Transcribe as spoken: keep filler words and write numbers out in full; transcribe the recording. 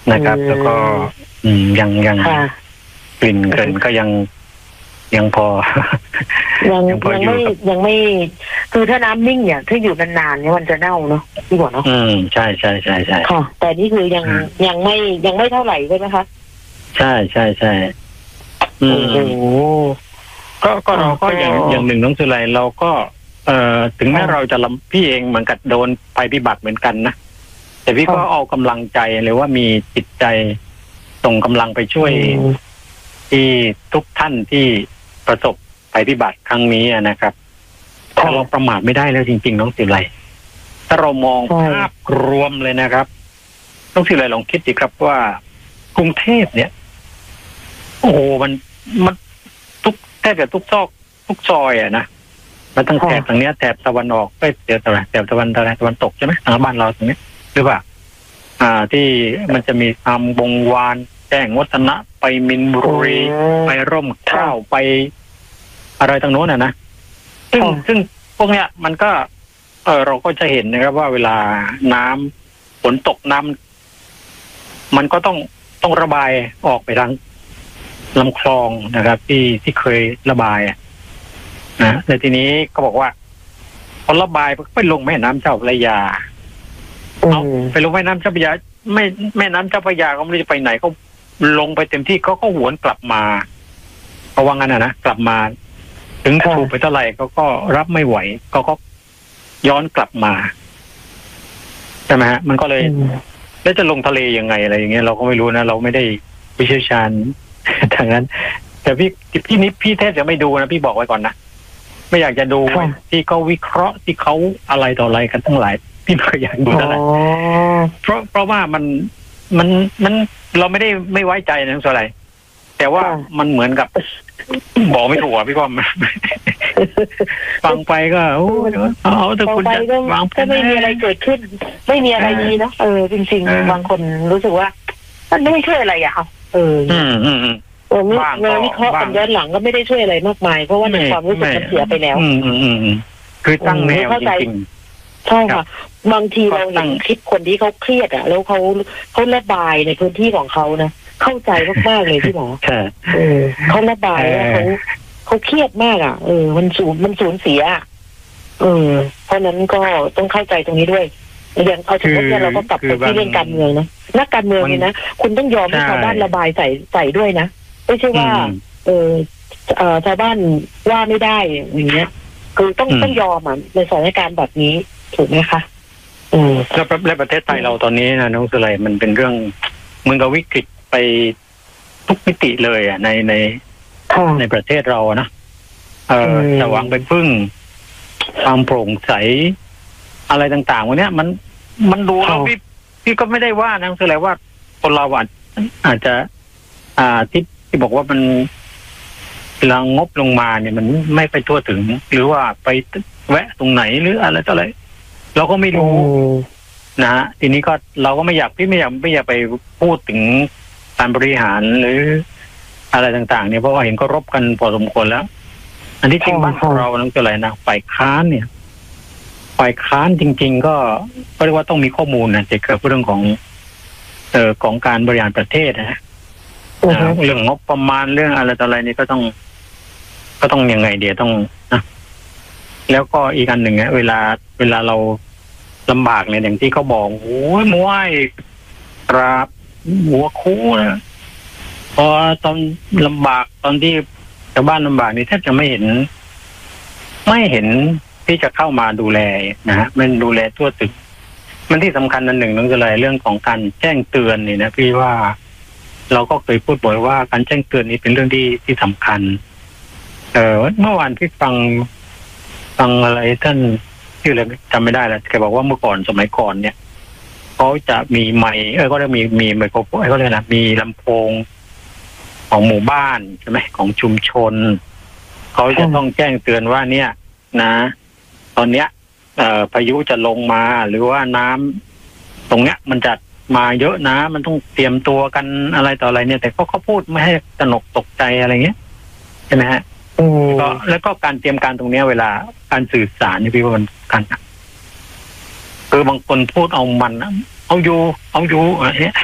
นะครับแล้วก็อืมยังยังกลิ่นเกินก็ยังยังพอยังยังไม่ยังไม่คือถ้าน้ำนิ่งเนี่ยถ้าอยู่นานๆเนี่ยมันจะเน่าเนาะพี่บอกเนาะอืมใช่ใช่ใช่ใช่ค่ะแต่นี่คือยังยังไม่ยังไม่เท่าไหร่ใช่ไหมคะใช่ใช่ใช่อืมก็ก็เราก็อย่างอย่างหนึ่งน้องสุไลเราก็เอ่อถึงแม้เราจะลำพี่เองเหมือนกับโดนภัยพิบัติเหมือนกันนะแต่พี่ก็เอากำลังใจหรือว่ามีจิตใจส่งกำลังไปช่วยที่ทุกท่านที่ประสบภัยพิบัติครั้งนี้นะครับแต่เราประมาทไม่ได้แล้วจริงๆน้องสุไลถ้าเรามองภาพรวมเลยนะครับน้องสุไลลองคิดดิครับว่ากรุงเทพเนี่ยโอ้โหมันมันทุกแทบจะทุกซอกทุกซอยอ่ะนะมันตั้งแถบตรงเนี้ยแถบตะวันออกไปเดี๋ยวตะวันแถบตะวันตะวันตะวันตกใช่ไหมทางบ้านเราตรงนี้หรือเปล่าอ่าที่มันจะมีตามวงวานแจ้งวัฒนะไปมินบุรีไปร่มเกล้าไปอะไรทางโน้นอ่ะนะซึ่งซึ่งพวกเนี้ยมันก็เออเราก็จะเห็นนะครับว่าเวลาน้ำฝนตกน้ำมันก็ต้องต้องระบายออกไปทางลำคลองนะครับที่ที่เคยระบายนะแต่ทีนี้ก็บอกว่าพอระบายไปลงแม่น้ำเจ้าพระยาเอาไปลงแม่น้ำเจ้าพระยาไม่แม่น้ำเจ้าพระยาก็ไม่รู้จะไปไหนเขาลงไปเต็มที่เขาก็หวนกลับมาเพราะว่างั้นนะนะกลับมาถึงถูกไปเท่าไหร่เขาก็รับไม่ไหวเขาก็ย้อนกลับมาใช่ไหมฮะมันก็เลยแล้วจะลงทะเลยังไงอะไรอย่างเงี้ยเราก็ไม่รู้นะเราไม่ได้วิเชี่ยวชาญทางนั้น แต่พี่พี่นิดพี่แทบจะไม่ดูนะพี่บอกไว้ก่อนนะไม่อยากจะดูที่เขาวิเคราะห์ที่เขาอะไรต่ออะไรกันทั้งหลายพี่ไม่อยากดูเท่าไหร่เพราะเพราะว่ามันมันมันเราไม่ได้ไม่ไว้ใจนะส่วนอะไรแต่ว่ามันเหมือนกับบอกไม่ถูกพี่ก็ฟังไปก็โอ้เอาแต่คุณจะวางแผนก็ไม่มีอะไรเกิดขึ้นไม่มีอะไรดีนะเออจริงๆบางคนรู้สึกว่ามันไม่ช่วยอะไรอ่ะเอออืมอืมอืมเออเงาวิเคราะห์กันย้อนหลังก็ไม่ได้ช่วยอะไรมากมายเพราะว่าในความรู้สึกมันเสียไปแล้วอืมอืมอืมคือตั้งแนวจริงใช่ค่ะบางทีเราเห็นคลิปคนที่เขาเครียดอ่ะแล้วเขาเขาระบายในพื้นที่ของเขานะเข้าใจมากๆเลยพี่หมอเออเขาระบายแล้วเขาเขาเครียดมากอ่ะเออมันสูญมันสูญเสียเออเพราะนั้นก็ต้องเข้าใจตรงนี้ด้วยอย่างเอาสมมติเนี่ยเราก็กลับไปที่เรื่องการเมืองนะนักการเมืองนี่นะคุณต้องยอมให้ชาวบ้านระบายใส่ใส่ด้วยนะไม่ใช่ว่าเออเอ่อชาวบ้านว่าไม่ได้อย่างเงี้ยคือต้องต้องยอมอ่ะในสถานการณ์แบบนี้ถูกไหมคะอืมแล้วและประเทศไทยเราตอนนี้นะน้องสุไลมันเป็นเรื่องมึงกับวิกฤตไปทุกมิติเลยอ่ะในในในประเทศเรานะเออจะหวังไปพึ่งความโปร่งใสอะไรต่างๆวันนี้มันมันดูแล้วพี่พี่ก็ไม่ได้ว่านะคืออะไรว่าคนเราอาจจะอ่าที่ที่บอกว่ามันเวลางบลงมาเนี่ยมันไม่ไปทั่วถึงหรือว่าไปแวะตรงไหนหรืออะไรต่ออะไรเราก็ไม่รู้นะฮะทีนี้ก็เราก็ไม่อยากพี่ไม่อยากไม่อยากไปพูดถึงการบริหารหรืออะไรต่างๆเนี่ยเพราะว่าเห็นก็รบกันพอสมควรแล้วอันที่จริงบ้านเราต้องเป็นอะไรนะฝ่ายค้านเนี่ยฝ่ายค้านจริงๆก็ก็เรียกว่าต้องมีข้อมูลนะเกี่ยวกับเรื่องของเอ่อของการบริหารประเทศนะเรื่องงบประมาณเรื่องอะไรต่ออะไรนี่ก็ต้องก็ต้องยังไงเดี๋ยวต้องนะแล้วก็อีกอันหนึ่งเนี่ยเวลาเวลาเราลำบากเนี่ยอย่างที่เขาบอกโอ้ยมวยกราบหัวคู่นะพอตอนลำบากตอนที่ชาวบ้านลำบากนี่แทบจะไม่เห็นไม่เห็นที่จะเข้ามาดูแลนะฮะมันดูแลทั่วถึงมันที่สำคัญอันหนึ่งนั่นก็เลยเรื่องของการแจ้งเตือนนี่นะพี่ว่าเราก็เคยพูดบ่อยว่าการแจ้งเตือนนี้เป็นเรื่องที่ที่สำคัญเออเมื่อวานพี่ฟังฟังอะไรท่านชื่ออะไรจำไม่ได้แล้วแกบอกว่าเมื่อก่อนสมัยก่อนเนี่ยเขาจะมีไมค์เออก็จะมีมีไมโครโฟนเขาเรียกนะมีลำโพงของหมู่บ้านใช่ไหมของชุมชนเขาจะต้องแจ้งเตือนว่าเนี่ยนะตอนเนี้ยเอ่อพายุจะลงมาหรือว่าน้ำตรงเนี้ยมันจะมาเยอะนะมันต้องเตรียมตัวกันอะไรต่ออะไรเนี่ยแต่เขาเขาพูดไม่ให้ตระหนกตกใจอะไรเงี้ยใช่ไหมฮะก็แล้วก็การเตรียมการตรงเนี้ยเวลาการสื่อสารนี่พี่ว่ามันกันคือบางคนพูดเอามันเอาอยู่เอาอยู่อะไรเงี้ย